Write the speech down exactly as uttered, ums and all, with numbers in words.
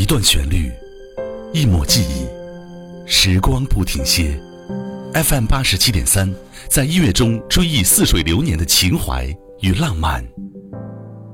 段旋律，一抹记忆，时光不停歇。F M 八十七点三，在音乐中追忆似水流年的情怀与浪漫。